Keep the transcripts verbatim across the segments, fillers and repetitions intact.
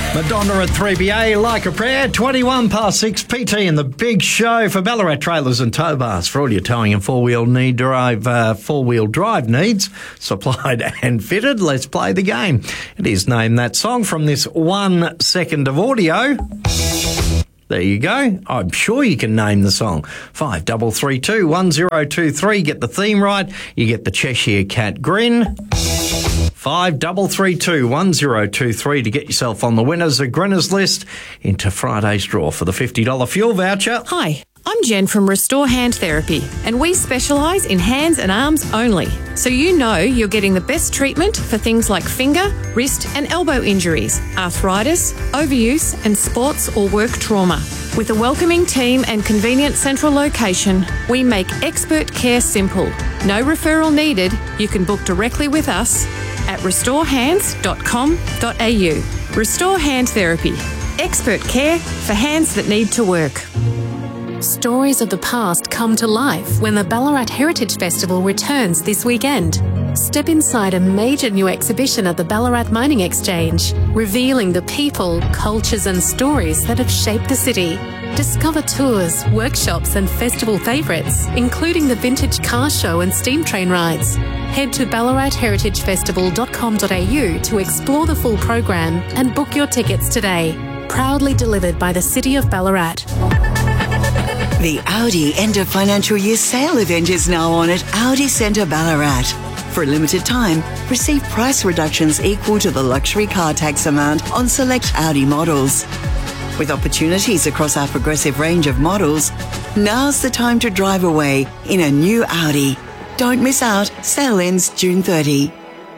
Madonna at three B A, Like a Prayer, twenty-one past six, P T in the big show for Ballarat Trailers and Tow Bars for all your towing and four-wheel need drive, uh, four-wheel drive needs, supplied and fitted. Let's play the game. It is Name That Song from this one second of audio. There you go. I'm sure you can name the song. Five double three two one zero two three. Get the theme right. You get the Cheshire Cat grin. Five double three two one zero two three to get yourself on the winners of Grinners list into Friday's draw for the fifty dollars fuel voucher. Hi, I'm Jen from Restore Hand Therapy, and we specialise in hands and arms only. So you know you're getting the best treatment for things like finger, wrist and elbow injuries, arthritis, overuse and sports or work trauma. With a welcoming team and convenient central location, we make expert care simple. No referral needed. You can book directly with us at restore hands dot com dot a u. Restore Hand Therapy. Expert care for hands that need to work. Stories of the past come to life when the Ballarat Heritage Festival returns this weekend. Step inside a major new exhibition at the Ballarat Mining Exchange, revealing the people, cultures and stories that have shaped the city. Discover tours, workshops and festival favourites, including the vintage car show and steam train rides. Head to ballarat heritage festival dot com dot a u to explore the full program and book your tickets today. Proudly delivered by the City of Ballarat. The Audi end of financial year sale event is now on at Audi Centre Ballarat. For a limited time, receive price reductions equal to the luxury car tax amount on select Audi models. With opportunities across our progressive range of models, now's the time to drive away in a new Audi. Don't miss out. Sale ends June thirtieth.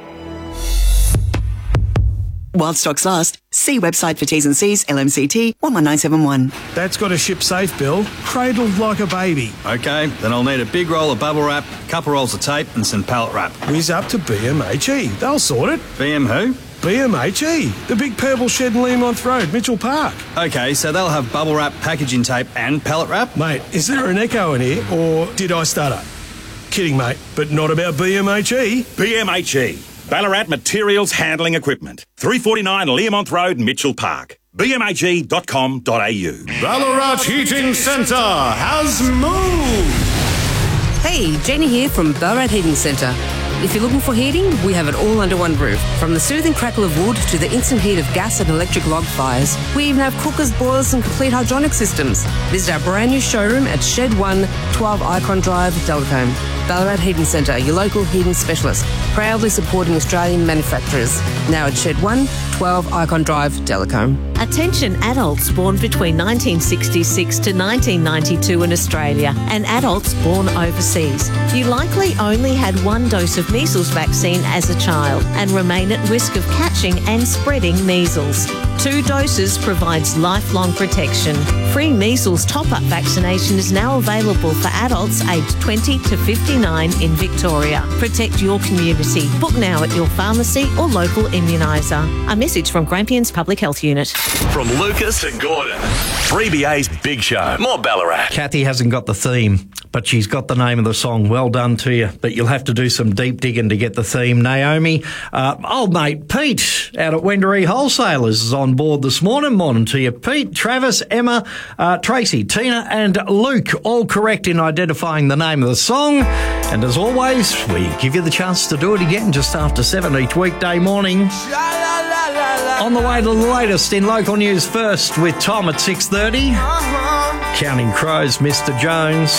While stocks last, see website for T's and C's, L M C T one one nine seven one. That's got to ship safe, Bill. Cradled like a baby. Okay, then I'll need a big roll of bubble wrap, a couple rolls of tape and some pallet wrap. Whiz up to B M H E. They'll sort it. B M who? B M H E. The big purple shed in Learmonth Road, Mitchell Park. Okay, so they'll have bubble wrap, packaging tape and pallet wrap? Mate, is there an echo in here or did I stutter? Kidding, mate, but not about B M H E. B M H E. Ballarat Materials Handling Equipment. three forty-nine Learmonth Road, Mitchell Park. b m h e dot com dot a u. Ballarat Heating Centre has moved. Hey, Jenny here from Ballarat Heating Centre. If you're looking for heating, we have it all under one roof. From the soothing crackle of wood to the instant heat of gas and electric log fires, we even have cookers, boilers and complete hydronic systems. Visit our brand new showroom at Shed one, twelve Icon Drive, Delcombe. Ballarat Heating Centre, your local heating specialist, proudly supporting Australian manufacturers. Now at Shed one, twelve Icon Drive, Delcombe. Attention adults born between nineteen sixty-six to nineteen ninety-two in Australia and adults born overseas. You likely only had one dose of measles vaccine as a child and remain at risk of catching and spreading measles. Two doses provides lifelong protection. Free measles top-up vaccination is now available for adults aged twenty to fifty-nine in Victoria. Protect your community. Book now at your pharmacy or local immuniser. A message from Grampians Public Health Unit. From Lucas to Gordon, three B A's Big Show. More Ballarat. Kathy hasn't got the theme, but she's got the name of the song. Well done to you. But you'll have to do some deep digging to get the theme. Naomi, uh, old mate Pete out at Wendouree Wholesalers is on board this morning. Morning to you, Pete. Travis, Emma, uh, Tracy, Tina and Luke, all correct in identifying the name of the song. And as always, we give you the chance to do it again just after seven each weekday morning. On the way to the latest in local news first with Tom at six thirty. Counting Crows, Mister Jones.